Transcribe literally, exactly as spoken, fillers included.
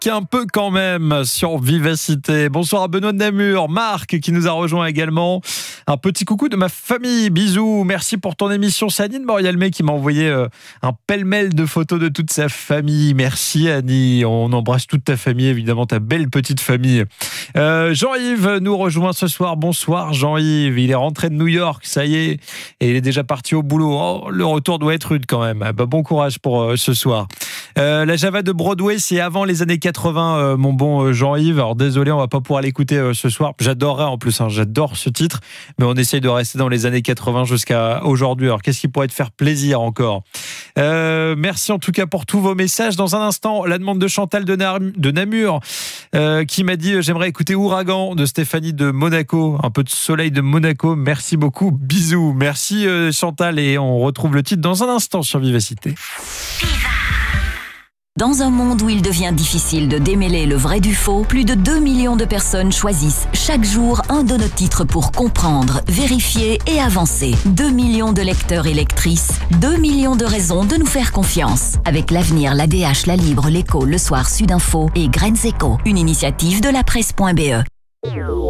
un peu quand même sur Vivacité. Bonsoir à Benoît de Namur, Marc qui nous a rejoint également. Un petit coucou de ma famille, bisous, merci pour ton émission. C'est Annie de Morialmé qui m'a envoyé euh, un pêle-mêle de photos de toute sa famille. Merci Annie, on embrasse toute ta famille, évidemment ta belle petite famille. Euh, Jean-Yves nous rejoint ce soir. Bonsoir Jean-Yves, il est rentré de New York, ça y est, et il est déjà parti au boulot. Oh, le retour doit être rude quand même. Bah, bon courage pour euh, ce soir. Euh, la Java de Broadway, c'est avant les années quatre-vingts, euh, mon bon euh, Jean-Yves. Alors désolé, on va pas pouvoir l'écouter euh, ce soir. J'adorerais en plus, hein, j'adore ce titre, mais on essaye de rester dans les années quatre-vingts jusqu'à aujourd'hui. Alors qu'est-ce qui pourrait te faire plaisir encore? euh, Merci en tout cas pour tous vos messages. Dans un instant, la demande de Chantal de, Nar- de Namur euh, qui m'a dit euh, j'aimerais écouter Ouragan de Stéphanie de Monaco. Un peu de soleil de Monaco. Merci beaucoup. Bisous. Merci euh, Chantal, et on retrouve le titre dans un instant sur Vivacité. Dans un monde où il devient difficile de démêler le vrai du faux, plus de deux millions de personnes choisissent chaque jour un de nos titres pour comprendre, vérifier et avancer. deux millions de lecteurs et lectrices, deux millions de raisons de nous faire confiance. Avec l'Avenir, l'A D H, La Libre, l'Écho, Le Soir, Sud Info et Graines Éco, une initiative de la presse point b e.